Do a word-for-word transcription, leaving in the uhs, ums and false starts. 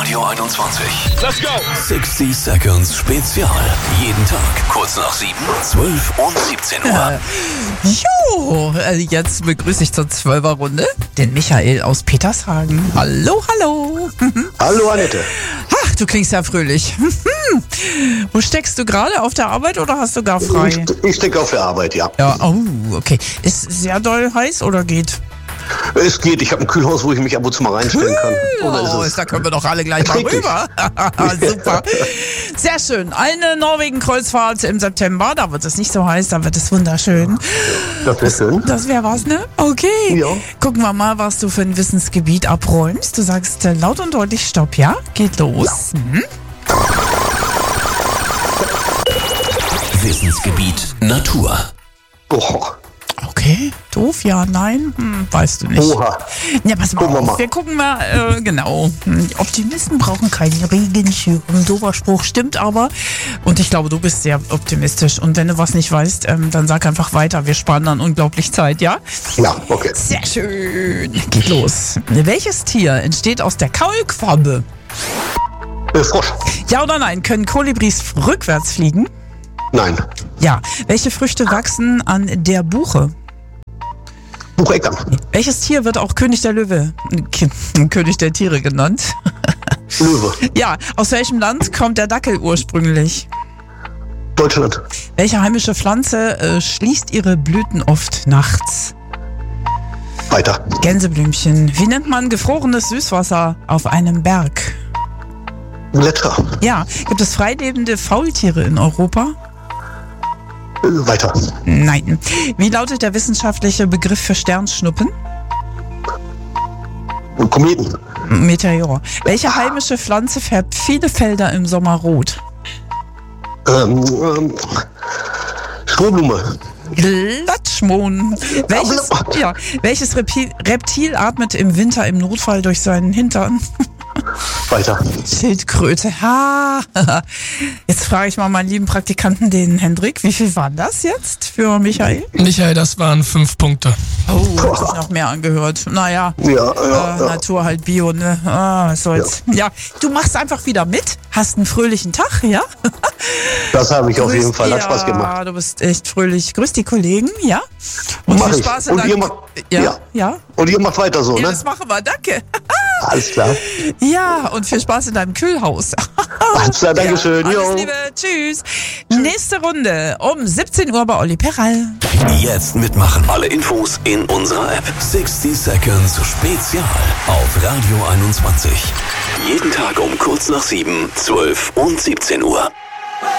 Radio einundzwanzig. Let's go! sixty Seconds Spezial. Jeden Tag kurz nach sieben, zwölf und siebzehn Uhr. Äh, jo, äh, jetzt begrüße ich zur Zwölfer-Runde den Michael aus Petershagen. Hallo, hallo. Hallo Annette. Ach, du klingst ja fröhlich. Wo steckst du gerade? Auf der Arbeit oder hast du gar frei? Ich, ich stecke auf der Arbeit, ja. Ja, oh, okay. Ist sehr doll heiß oder geht? Es geht, ich habe ein Kühlhaus, wo ich mich ab und zu mal reinstellen kann. Oder ist Oh, es? da können wir doch alle gleich mal Richtig. rüber. Super. Sehr schön. Eine Norwegen-Kreuzfahrt im September. Da wird es nicht so heiß, da wird es wunderschön. Das wäre schön. Das wäre was, ne? Okay. Ja. Gucken wir mal, was du für ein Wissensgebiet abräumst. Du sagst äh, laut und deutlich Stopp, ja? Geht los. Mhm. Wissensgebiet Natur. Oh. Okay, doof, ja, nein, hm, weißt du nicht. Oha. Ja, pass mal Gucken wir auf, mal. wir gucken mal, äh, genau. Die Optimisten brauchen keinen Regenschirm. Ein doofer Spruch stimmt aber. Und ich glaube, du bist sehr optimistisch. Und wenn du was nicht weißt, ähm, dann sag einfach weiter. Wir sparen dann unglaublich Zeit, ja? Ja, okay. Sehr schön. Geht los. Welches Tier entsteht aus der Kaulquappe? Äh, Frosch. Ja oder nein? Können Kolibris rückwärts fliegen? Nein. Ja. Welche Früchte wachsen an der Buche? Bucheckern. Welches Tier wird auch König der Löwe, K- König der Tiere genannt? Löwe. Ja, aus welchem Land kommt der Dackel ursprünglich? Deutschland. Welche heimische Pflanze äh, schließt ihre Blüten oft nachts? Weiter. Gänseblümchen. Wie nennt man gefrorenes Süßwasser auf einem Berg? Gletscher. Ja, gibt es freilebende Faultiere in Europa? Äh, weiter. Nein. Wie lautet der wissenschaftliche Begriff für Sternschnuppen? Und Kometen. Meteor. Welche heimische Pflanze färbt viele Felder im Sommer rot? Ähm, ähm, Strohblume. Glatschmohn. Welches, ja, welches Reptil, Reptil atmet im Winter im Notfall durch seinen Hintern? Weiter. Schildkröte. Ha. Jetzt frage ich mal meinen lieben Praktikanten, den Hendrik. Wie viel waren das jetzt für Michael? Michael, das waren fünf Punkte. Oh, hab ich noch mehr angehört. Naja, Ja, ja, äh, ja. Natur halt Bio, ne? Ah, was soll's. Ja. ja, du machst einfach wieder mit. Hast einen fröhlichen Tag, ja? Das habe ich auf Grüß- jeden Fall. Hat ja, Spaß gemacht. du bist echt fröhlich. Grüß die Kollegen, ja? Und Mach viel ich. Spaß in Und deinem... ihr macht- ja, ja. ja. Und ihr macht weiter so, Ja, ne? das machen wir, danke. Alles klar. Ja, und viel Spaß in deinem Kühlhaus. Alles klar, Dankeschön. Ja, alles Jo. Liebe, tschüss. Nächste Runde um siebzehn Uhr bei Olli Peral. Jetzt mitmachen. Alle Infos in unserer App. sixty Seconds Spezial auf Radio einundzwanzig. Jeden Tag um kurz nach sieben, zwölf und siebzehn Uhr.